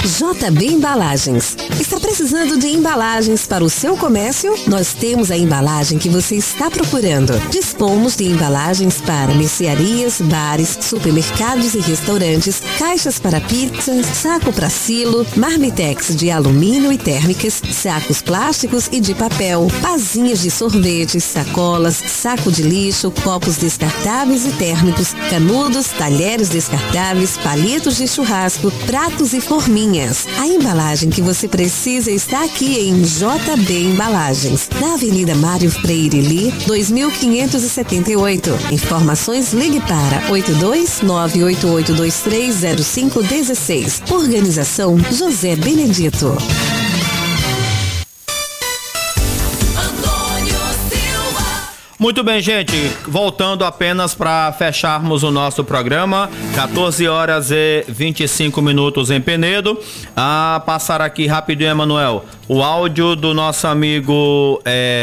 JB Embalagens. Está precisando de embalagens para o seu comércio? Nós temos a embalagem que você está procurando. Dispomos de embalagens para mercearias, bares, supermercados e restaurantes, caixas para pizza, saco para silo, marmitex de alumínio e térmicas, sacos plásticos e de papel, pazinhas de sorvete, sacolas, saco de lixo, copos descartáveis e térmicos, canudos, talheres descartáveis, palitos de churrasco, pratos e forminhas. A embalagem que você precisa está aqui em JB Embalagens, na Avenida Mário Freire Li, 2578. Informações, ligue para 82988230516. Organização José Benedito. Muito bem, gente, voltando apenas para fecharmos o nosso programa, 14 horas e 25 minutos em Penedo. Passar aqui rapidinho, Emanuel, o áudio do nosso amigo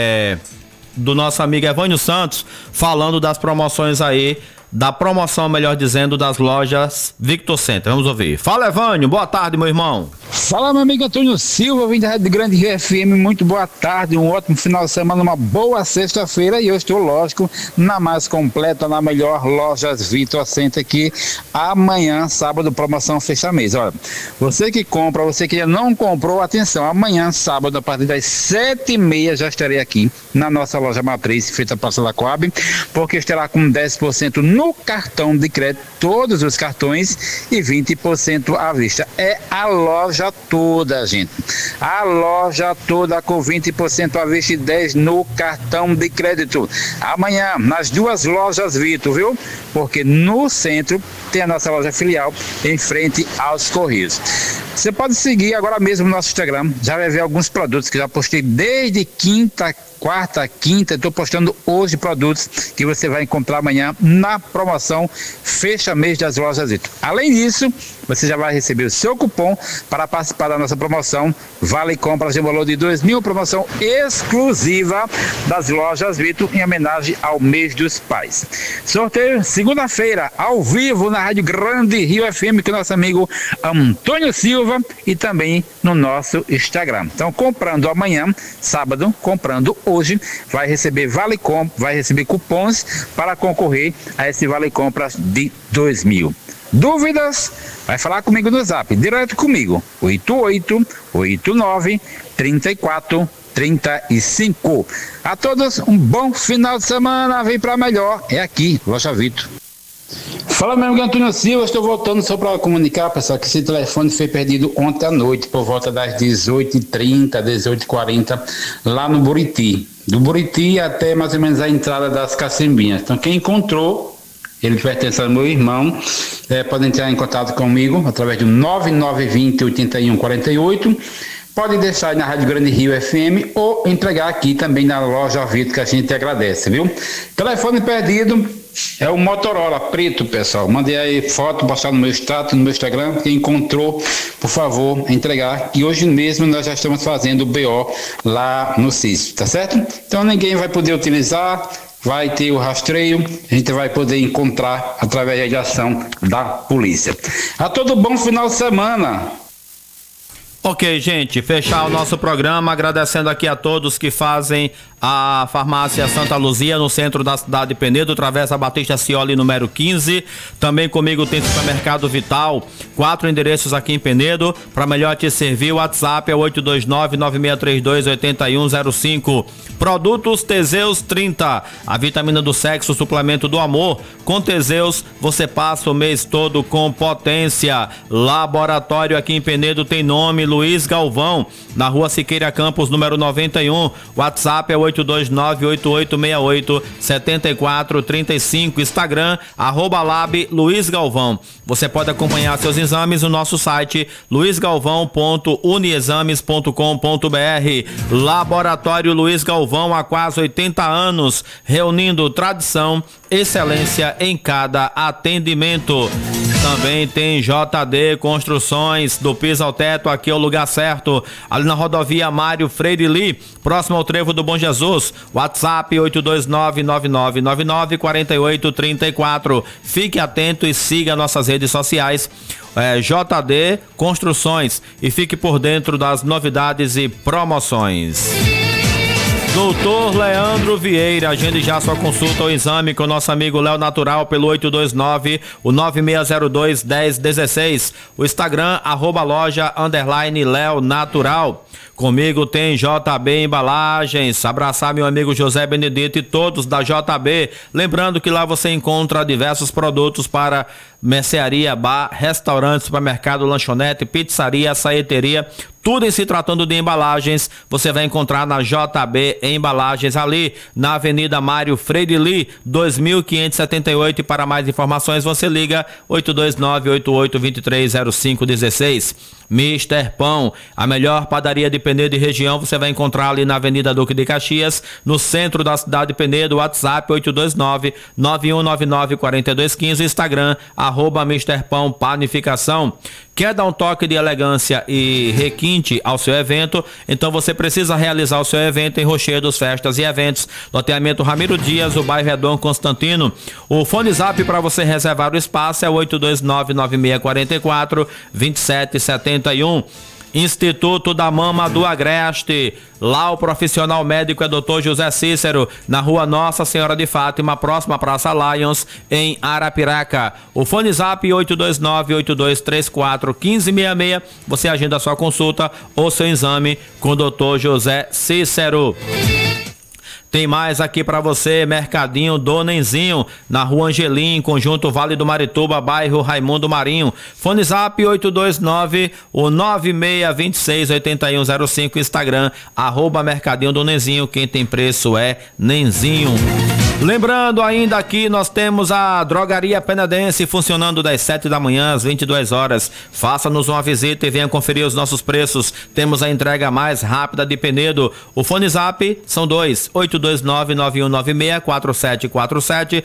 Evânio Santos, falando das promoções aí, da promoção, melhor dizendo, das lojas Victor Center. Vamos ouvir. Fala, Evânio, boa tarde, meu irmão. Fala, meu amigo Antônio Silva, vim da Rádio Grande Rio FM, muito boa tarde, um ótimo final de semana, uma boa sexta-feira, e eu estou, lógico, na mais completa, na melhor Lojas Victor Center, que amanhã, sábado, promoção fecha mês. Olha, você que compra, você que ainda não comprou, atenção, amanhã, sábado, a partir das 7h30, já estarei aqui na nossa loja matriz, feita Praça da Coab, porque estará com 10% no cartão de crédito, todos os cartões, e 20% à vista. É a loja toda, gente. A loja toda com 20% à vista e 10% no cartão de crédito. Amanhã, nas duas lojas Vitor, viu? Porque no centro tem a nossa loja filial em frente aos Correios. Você pode seguir agora mesmo no nosso Instagram, já vai ver alguns produtos que já postei desde quarta, quinta, estou postando hoje produtos que você vai encontrar amanhã na promoção Fecha Mês das Lojas Vitor. Além disso, você já vai receber o seu cupom para participar da nossa promoção Vale Compras de valor de R$2.000, promoção exclusiva das Lojas Vitor em homenagem ao mês dos pais. Sorteio segunda-feira, ao vivo na Rádio Grande Rio FM com o nosso amigo Antônio Silva e também no nosso Instagram. Então, comprando amanhã, sábado, comprando hoje, vai receber vai receber cupons para concorrer a esse Vale Compras de R$2.000. Dúvidas? Vai falar comigo no Zap, direto comigo, 8889-3435. A todos um bom final de semana, vem pra melhor, é aqui, Loja Vitor. Fala, meu amigo Antônio Silva, estou voltando só para comunicar, pessoal, que esse telefone foi perdido ontem à noite, por volta das 18h30, 18h40, lá no Buriti. Do Buriti até mais ou menos a entrada das Cacimbinhas. Então, quem encontrou, ele pertence ao meu irmão, pode entrar em contato comigo através do 9920-8148, pode deixar aí na Rádio Grande Rio FM ou entregar aqui também na Loja Vitor, que a gente agradece, viu? Telefone perdido é o Motorola preto, pessoal. Mandei aí foto, postar no meu status, no meu Instagram. Quem encontrou, por favor, entregar. E hoje mesmo nós já estamos fazendo o BO lá no CIS, tá certo? Então ninguém vai poder utilizar, vai ter o rastreio, a gente vai poder encontrar através da ação da polícia. A todo bom final de semana. Ok, gente, fechar o nosso programa, agradecendo aqui a todos que fazem a farmácia Santa Luzia no centro da cidade de Penedo, Travessa Batista Cioli, número 15. Também comigo tem Supermercado Vital, 4 endereços aqui em Penedo. Para melhor te servir, o WhatsApp é 829-9632-8105. Produtos Teseus 30, a vitamina do sexo, suplemento do amor. Com Teseus, você passa o mês todo com potência. Laboratório aqui em Penedo tem nome, Luiz Galvão, na rua Siqueira Campos, número 91. WhatsApp é 829-8868-7435. Instagram, @lab Luiz Galvão. Você pode acompanhar seus exames no nosso site luizgalvão.uniexames.com.br. Laboratório Luiz Galvão, há quase 80 anos, reunindo tradição, excelência em cada atendimento. Também tem JD Construções, do piso ao teto, aqui é o lugar certo, ali na rodovia Mário Freire Li, próximo ao Trevo do Bom Jesus. WhatsApp 829-9999-4834. Fique atento e siga nossas redes sociais, JD Construções, e fique por dentro das novidades e promoções. Doutor Leandro Vieira, agende já sua consulta ou exame com nosso amigo Léo Natural pelo 829-9602-1016. O Instagram, @loja_Léo Natural. Comigo tem JB Embalagens. Abraçar meu amigo José Benedito e todos da JB. Lembrando que lá você encontra diversos produtos para mercearia, bar, restaurante, supermercado, lanchonete, pizzaria, açaieteria. Tudo em se tratando de embalagens, você vai encontrar na JB Embalagens, ali na Avenida Mário Freire Li, 2578. E para mais informações você liga 829-8823-0516. Mister Pão, a melhor padaria de Penedo e região, você vai encontrar ali na Avenida Duque de Caxias, no centro da cidade de Penedo. WhatsApp 829-9199-4215. Instagram, @Mister Pão Panificação. Quer dar um toque de elegância e requinte ao seu evento? Então você precisa realizar o seu evento em Rochedos Festas e Eventos, loteamento Ramiro Dias, o bairro Dom Constantino. O fone zap para você reservar o espaço é 829-9644-2771. Instituto da Mama do Agreste. Lá o profissional médico é Dr. José Cícero, na rua Nossa Senhora de Fátima, próxima à Praça Lions, em Arapiraca. O fone zap 829-8234-1566. Você agenda a sua consulta ou seu exame com o Dr. José Cícero. Tem mais aqui para você, Mercadinho do Nenzinho, na Rua Angelim, Conjunto Vale do Marituba, bairro Raimundo Marinho. Fone zap 829-9626-8105, Instagram, @Mercadinho do Nenzinho. Quem tem preço é Nenzinho. Lembrando ainda aqui, nós temos a Drogaria Penedense funcionando das 7 da manhã às 22 horas. Faça-nos uma visita e venha conferir os nossos preços. Temos a entrega mais rápida de Penedo. O fone zap são 829-9196-4747,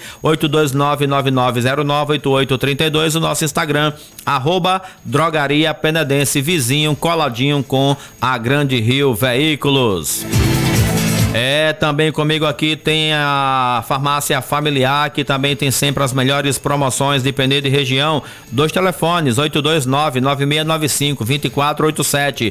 829-9909-8832. O nosso Instagram, @Drogaria Penedense, vizinho, coladinho com a Grande Rio Veículos. Também comigo aqui tem a Farmácia Familiar, que também tem sempre as melhores promoções de Penedo e região. 2 telefones, 829-9695-2487,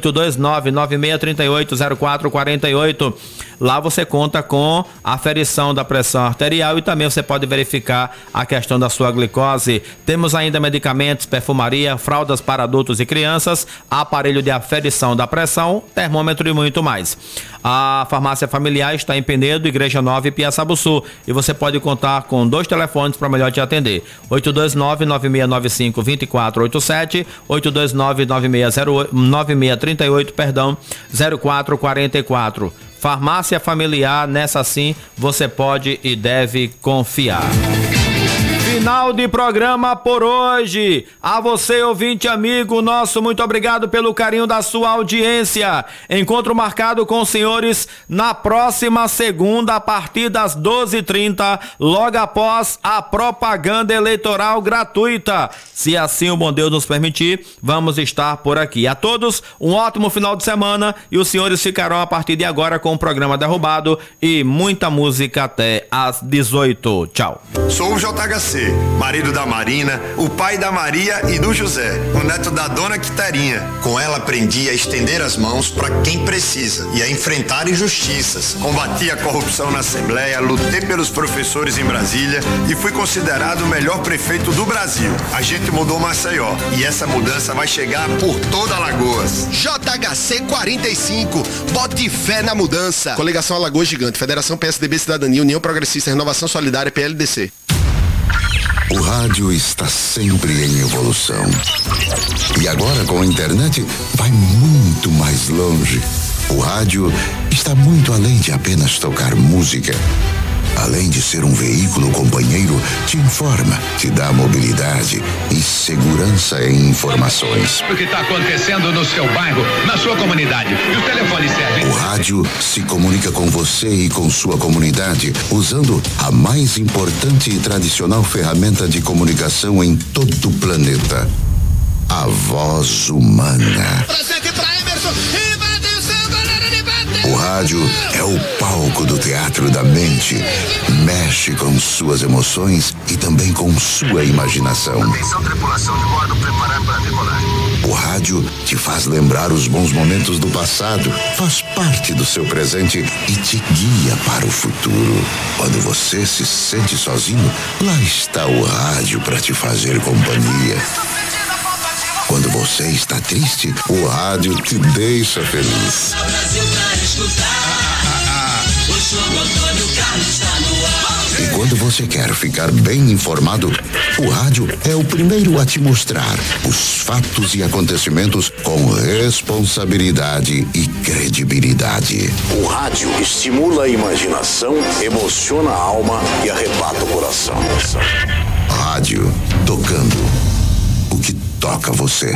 829-9638-0448. Lá você conta com a aferição da pressão arterial e também você pode verificar a questão da sua glicose. Temos ainda medicamentos, perfumaria, fraldas para adultos e crianças, aparelho de aferição da pressão, termômetro e muito mais. A Farmácia Familiar está em Penedo, Igreja Nova e Piaçabuçu. E você pode contar com 2 telefones para melhor te atender. 829-9695-2487, 829-9638-0444. Farmácia Familiar, nessa sim você pode e deve confiar. Final de programa por hoje. A você, ouvinte amigo nosso, muito obrigado pelo carinho da sua audiência. Encontro marcado com os senhores na próxima segunda, a partir das 12h30, logo após a propaganda eleitoral gratuita. Se assim o bom Deus nos permitir, vamos estar por aqui. A todos, um ótimo final de semana e os senhores ficarão a partir de agora com o programa Derrubado e muita música até às 18h. Tchau. Sou o JHC, marido da Marina, o pai da Maria e do José, o neto da dona Quiterinha. Com ela aprendi a estender as mãos para quem precisa e a enfrentar injustiças. Combati a corrupção na Assembleia, lutei pelos professores em Brasília e fui considerado o melhor prefeito do Brasil. A gente mudou Maceió e essa mudança vai chegar por toda Alagoas. JHC 45, bote fé na mudança. Coligação Alagoas Gigante, Federação PSDB Cidadania, União Progressista, Renovação Solidária, PLDC. O rádio está sempre em evolução. E agora com a internet vai muito mais longe. O rádio está muito além de apenas tocar música. além de ser um veículo companheiro, te informa, te dá mobilidade e segurança em informações. O que está acontecendo no seu bairro, na sua comunidade. E o telefone serve. O rádio se comunica com você e com sua comunidade usando a mais importante e tradicional ferramenta de comunicação em todo o planeta. A voz humana. O rádio é o palco do teatro da mente. Mexe com suas emoções e também com sua imaginação. Atenção, tripulação de bordo, preparar para decolar. O rádio te faz lembrar os bons momentos do passado, faz parte do seu presente e te guia para o futuro. Quando você se sente sozinho, lá está o rádio para te fazer companhia. Quando você está triste, o rádio te deixa feliz. E quando você quer ficar bem informado, o rádio é o primeiro a te mostrar os fatos e acontecimentos com responsabilidade e credibilidade. O rádio estimula a imaginação, emociona a alma e arrebata o coração. Rádio, tocando o que toca você.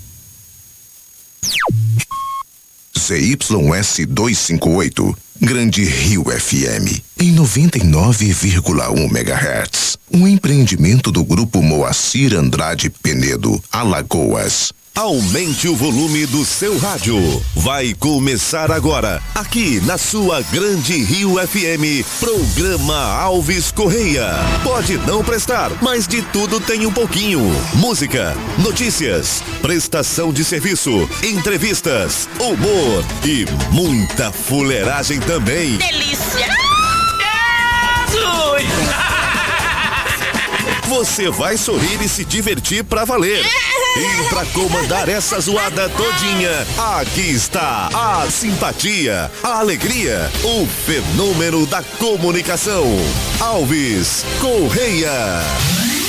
ZYS 258, Grande Rio FM, em 99,1 MHz. Um empreendimento do Grupo Moacir Andrade Penedo, Alagoas. Aumente o volume do seu rádio. Vai começar agora, aqui na sua Grande Rio FM, programa Alves Correia. Pode não prestar, mas de tudo tem um pouquinho. Música, notícias, prestação de serviço, entrevistas, humor e muita fuleiragem também. Delícia! Você vai sorrir e se divertir pra valer. E pra comandar essa zoada todinha, aqui está a simpatia, a alegria, o fenômeno da comunicação. Alves Correia.